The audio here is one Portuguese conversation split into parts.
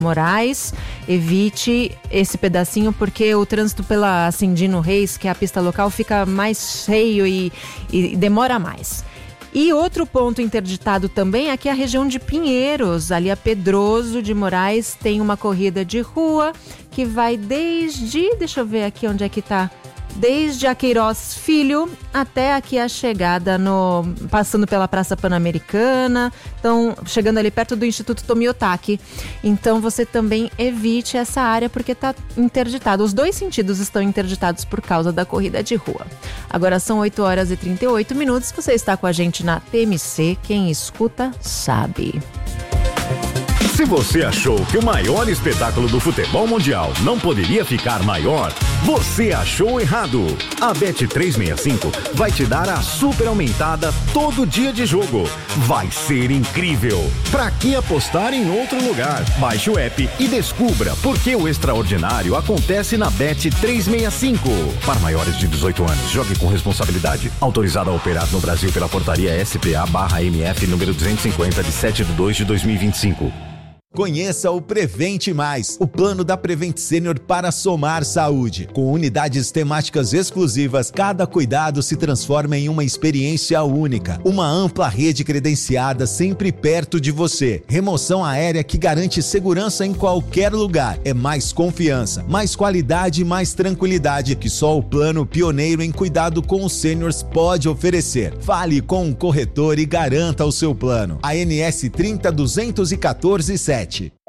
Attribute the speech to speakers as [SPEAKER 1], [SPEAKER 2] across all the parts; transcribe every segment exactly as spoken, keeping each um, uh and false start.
[SPEAKER 1] Moraes, evite esse pedacinho porque o trânsito pela Ascendino Reis, que é a pista local, fica mais cheio e, e demora mais. E outro ponto interditado também é aqui a região de Pinheiros, ali a Pedroso de Moraes, tem uma corrida de rua que vai desde, deixa eu ver aqui onde é que tá, desde a Queiroz Filho até aqui a chegada, no, passando pela Praça Pan-Americana, então chegando ali perto do Instituto Tomiotaki. Então você também evite essa área porque está interditado. Os dois sentidos estão interditados por causa da corrida de rua. Agora são oito horas e trinta e oito minutos. Você está com a gente na T M C. Quem escuta sabe.
[SPEAKER 2] Se você achou que o maior espetáculo do futebol mundial não poderia ficar maior, você achou errado. A Bet trezentos e sessenta e cinco vai te dar a super aumentada todo dia de jogo. Vai ser incrível. Pra que apostar em outro lugar? Baixe o app e descubra por que o extraordinário acontece na Bet trezentos e sessenta e cinco. Para maiores de dezoito anos, jogue com responsabilidade. Autorizado a operar no Brasil pela portaria S P A barra M F número duzentos e cinquenta de sete de dois de dois mil e vinte e cinco.
[SPEAKER 3] Conheça o Prevente Mais, o plano da Prevent Senior para somar saúde. Com unidades temáticas exclusivas, cada cuidado se transforma em uma experiência única. Uma ampla rede credenciada sempre perto de você. Remoção aérea que garante segurança em qualquer lugar. É mais confiança, mais qualidade e mais tranquilidade que só o plano pioneiro em cuidado com os sêniors pode oferecer. Fale com um corretor e garanta o seu plano. A N S trinta duzentos e quatorze sete.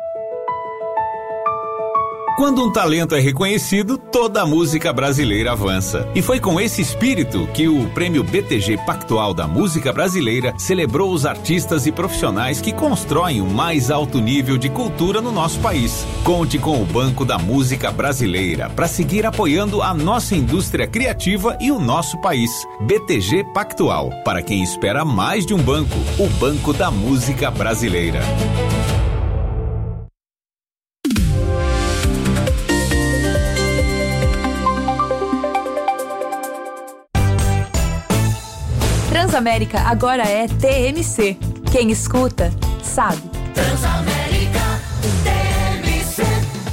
[SPEAKER 4] Quando um talento é reconhecido, toda a música brasileira avança. E foi com esse espírito que o Prêmio B T G Pactual da Música Brasileira celebrou os artistas e profissionais que constroem o mais alto nível de cultura no nosso país. Conte com o Banco da Música Brasileira para seguir apoiando a nossa indústria criativa e o nosso país. B T G Pactual, para quem espera mais de um banco, o Banco da Música Brasileira.
[SPEAKER 5] Transamérica agora é T M C. Quem escuta, sabe.
[SPEAKER 6] Transamérica T M C.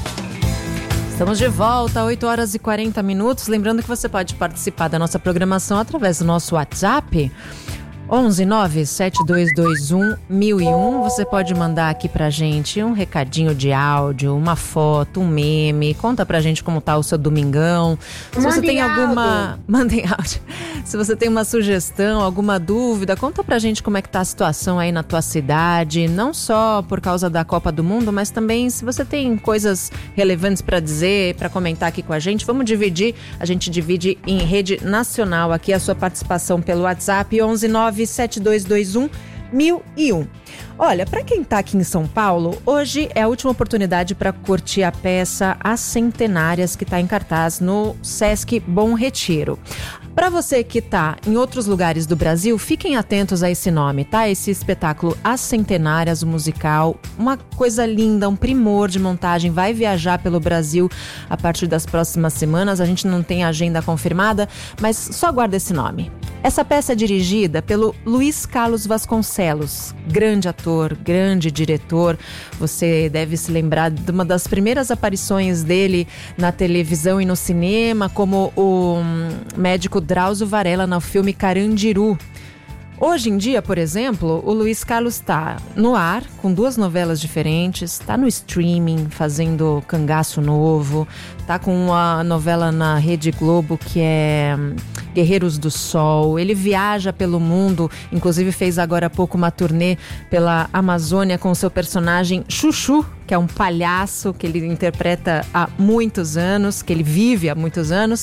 [SPEAKER 1] Estamos de volta, oito horas e quarenta minutos. Lembrando que você pode participar da nossa programação através do nosso WhatsApp. onze nove sete dois dois um mil e um. Você pode mandar aqui pra gente um recadinho de áudio, uma foto, um meme. Conta pra gente como tá o seu domingão. Se você tem alguma... Mandem áudio. Se você tem uma sugestão, alguma dúvida, conta pra gente como é que tá a situação aí na tua cidade. Não só por causa da Copa do Mundo, mas também se você tem coisas relevantes pra dizer, pra comentar aqui com a gente. Vamos dividir. A gente divide em rede nacional aqui a sua participação pelo WhatsApp onze nove sete dois dois um mil e um. Olha, para quem tá aqui em São Paulo, hoje é a última oportunidade para curtir a peça As Centenárias, que está em cartaz no Sesc Bom Retiro. Para você que tá em outros lugares do Brasil, fiquem atentos a esse nome, tá? Esse espetáculo As Centenárias, o musical, uma coisa linda, um primor de montagem, vai viajar pelo Brasil a partir das próximas semanas. A gente não tem agenda confirmada, mas só guarda esse nome. Essa peça é dirigida pelo Luiz Carlos Vasconcelos, grande ator, grande diretor. Você deve se lembrar de uma das primeiras aparições dele na televisão e no cinema, como o médico Drauzio Varela no filme Carandiru. Hoje em dia, por exemplo, o Luiz Carlos está no ar, com duas novelas diferentes, está no streaming, fazendo Cangaço Novo, está com uma novela na Rede Globo que é Guerreiros do Sol. Ele viaja pelo mundo, inclusive fez agora há pouco uma turnê pela Amazônia com o seu personagem Chuchu, que é um palhaço que ele interpreta há muitos anos, que ele vive há muitos anos.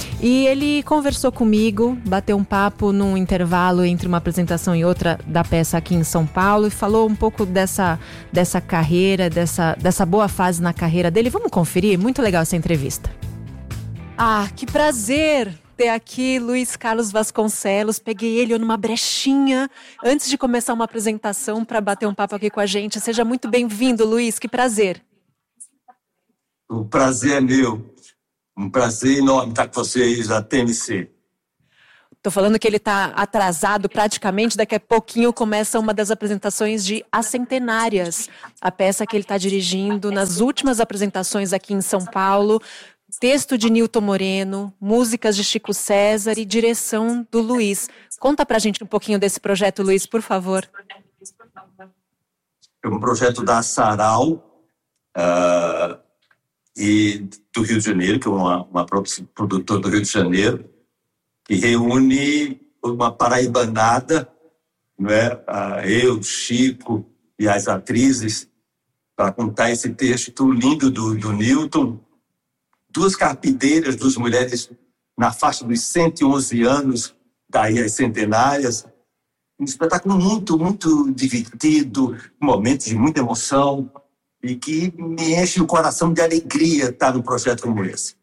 [SPEAKER 1] E ele conversou comigo, bateu um papo num intervalo entre uma apresentação e outra da peça aqui em São Paulo e falou um pouco dessa, dessa carreira, dessa, dessa boa fase na carreira dele. Vamos conferir? Muito legal essa entrevista. Ah, que prazer ter aqui Luiz Carlos Vasconcelos. Peguei ele numa brechinha antes de começar uma apresentação para bater um papo aqui com a gente. Seja muito bem-vindo, Luiz, que prazer.
[SPEAKER 7] O prazer é meu. Um prazer enorme estar com vocês, a T M C.
[SPEAKER 1] Tô falando que ele está atrasado praticamente, daqui a pouquinho começa uma das apresentações de As Centenárias, a peça que ele está dirigindo nas últimas apresentações aqui em São Paulo, texto de Nilton Moreno, músicas de Chico César e direção do Luiz. Conta pra gente um pouquinho desse projeto, Luiz, por favor.
[SPEAKER 8] É um projeto da Sarau uh, e do Rio de Janeiro, que é uma, uma produtora do Rio de Janeiro, que reúne uma paraibanada, não é? Uh, eu, Chico e as atrizes, para contar esse texto lindo do, do Nilton. Duas carpideiras, duas mulheres na faixa dos cento e onze anos, daí as centenárias. Um espetáculo muito, muito divertido, momentos de muita emoção e que me enche o coração de alegria estar num projeto como esse.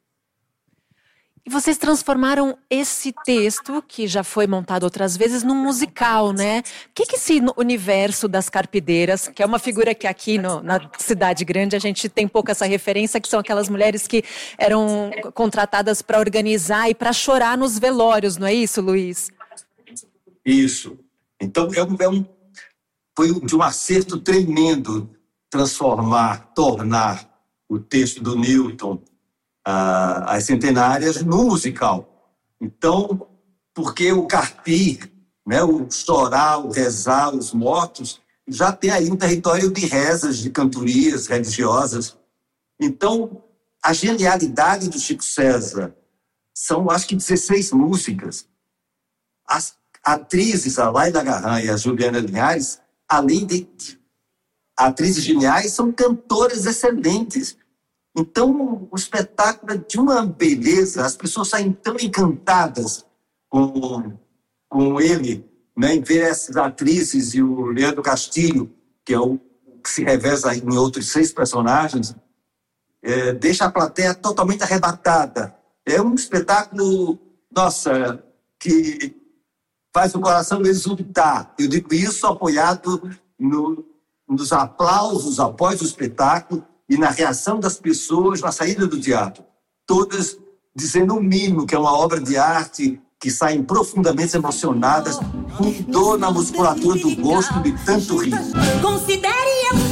[SPEAKER 1] E vocês transformaram esse texto, que já foi montado outras vezes, num musical, né? O que que esse universo das carpideiras, que é uma figura que aqui no, na cidade grande a gente tem pouco essa referência, que são aquelas mulheres que eram contratadas para organizar e para chorar nos velórios, não é isso, Luiz? Isso.
[SPEAKER 8] Então, é um, é um, foi de um acerto tremendo transformar, tornar o texto do Nilton, Uh, as centenárias, no musical. Então, porque o carpir, né, o chorar, o rezar, os mortos, já tem aí um território de rezas, de cantorias religiosas. Então, a genialidade do Chico César são, acho que, dezesseis músicas. As atrizes, a Laila Garran e a Juliana Linhares, além de atrizes geniais, são cantoras excelentes. Então, o espetáculo é de uma beleza, as pessoas saem tão encantadas com, com ele, né, em ver essas atrizes e o Leandro Castilho, que é o que se reveza em outros seis personagens, é, deixa a plateia totalmente arrebatada. É um espetáculo, nossa, que faz o coração exultar. Eu digo isso apoiado no, nos aplausos após o espetáculo, e na reação das pessoas na saída do teatro. Todas dizendo o mínimo, que é uma obra de arte, que saem profundamente emocionadas, com dor na musculatura do rosto de tanto rir.
[SPEAKER 6] Considere